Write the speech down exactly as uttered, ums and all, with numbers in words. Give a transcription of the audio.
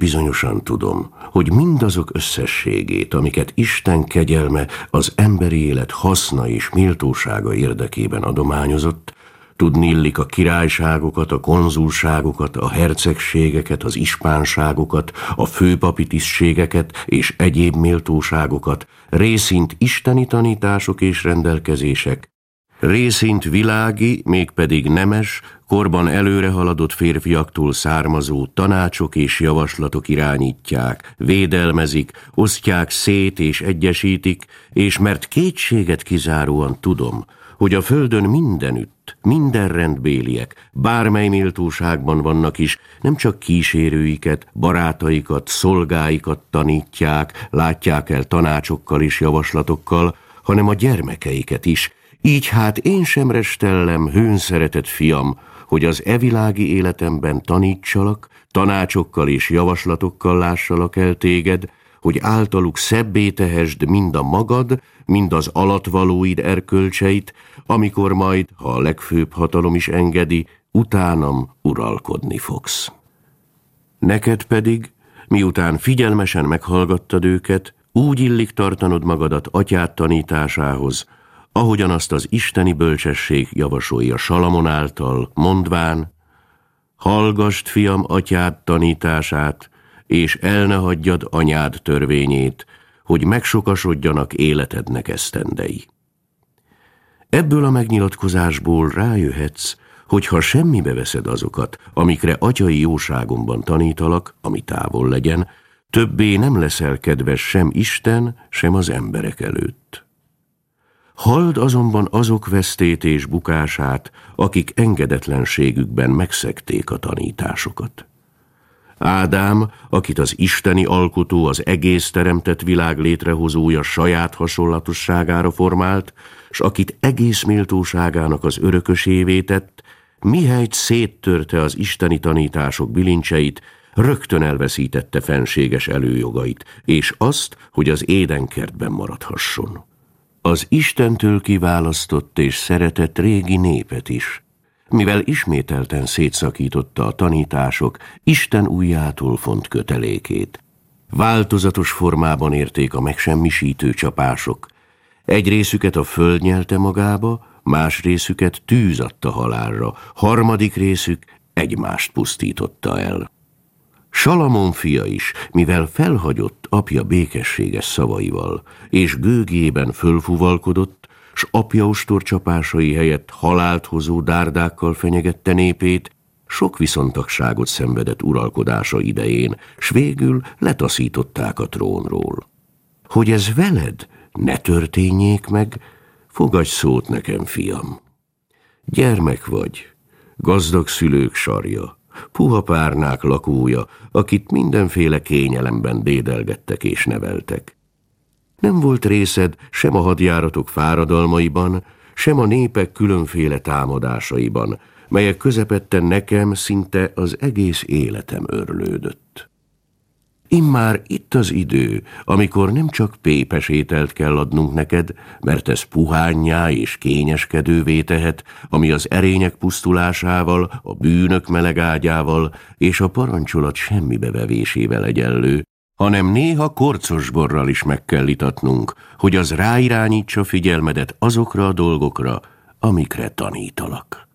bizonyosan tudom, hogy mindazok összességét, amiket Isten kegyelme az emberi élet haszna és méltósága érdekében adományozott, tudnillik a királyságokat, a konzulságokat, a hercegségeket, az ispánságokat, a főpapi tisztségeket és egyéb méltóságokat, részint isteni tanítások és rendelkezések, részint világi, mégpedig nemes, korban előre haladott férfiaktól származó tanácsok és javaslatok irányítják, védelmezik, osztják szét és egyesítik, és mert kétséget kizáróan tudom, hogy a földön mindenütt, minden rendbéliek, bármely méltóságban vannak is, nem csak kísérőiket, barátaikat, szolgáikat tanítják, látják el tanácsokkal és javaslatokkal, hanem a gyermekeiket is. Így hát én sem restellem, hőnszeretett fiam, hogy az evilági életemben tanítsalak, tanácsokkal és javaslatokkal lássalak el téged, hogy általuk szebbé tehesd mind a magad, mind az alatvalóid erkölcseit, amikor majd, ha a legfőbb hatalom is engedi, utánam uralkodni fogsz. Neked pedig, miután figyelmesen meghallgattad őket, úgy illik tartanod magadat atyád tanításához, ahogyan azt az isteni bölcsesség javasolja Salamon által, mondván: hallgasd, fiam, atyád tanítását, és el ne hagyjad anyád törvényét, hogy megsokasodjanak életednek esztendei. Ebből a megnyilatkozásból rájöhetsz, hogy ha semmibe veszed azokat, amikre atyai jóságomban tanítalak, ami távol legyen, többé nem leszel kedves sem Isten, sem az emberek előtt. Halld azonban azok vesztét és bukását, akik engedetlenségükben megszegték a tanításokat. Ádám, akit az isteni alkotó, az egész teremtett világ létrehozója saját hasonlatosságára formált, s akit egész méltóságának az örökösévé tett, mihelyt széttörte az isteni tanítások bilincseit, rögtön elveszítette fenséges előjogait, és azt, hogy az édenkertben maradhasson. Az Istentől kiválasztott és szeretett régi népet is, mivel ismételten szétszakította a tanítások Isten ujjától font kötelékét. Változatos formában érték a megsemmisítő csapások. Egy részüket a föld nyelte magába, más részüket tűz adta halálra, harmadik részük egymást pusztította el. Salamon fia is, mivel felhagyott apja békességes szavaival, és gőgében fölfuvalkodott, s apja ostorcsapásai helyett halált hozó dárdákkal fenyegette népét, sok viszontagságot szenvedett uralkodása idején, s végül letaszították a trónról. Hogy ez veled ne történjék meg, fogadj szót nekem, fiam. Gyermek vagy, gazdag szülők sarja, puha párnák lakója, akit mindenféle kényelemben dédelgettek és neveltek. Nem volt részed sem a hadjáratok fáradalmaiban, sem a népek különféle támadásaiban, melyek közepette nekem szinte az egész életem örlődött. Immár itt az idő, amikor nem csak pépes ételt kell adnunk neked, mert ez puhánnyá és kényeskedővé tehet, ami az erények pusztulásával, a bűnök melegágyával és a parancsolat semmibevevésével egyenlő, hanem néha korcos borral is meg kell itatnunk, hogy az ráirányítsa figyelmedet azokra a dolgokra, amikre tanítalak.